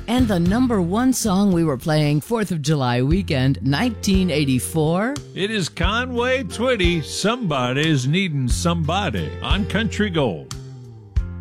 And the number one song we were playing 4th of July weekend, 1984. It is Conway Twitty, Somebody's Needing Somebody on Country Gold.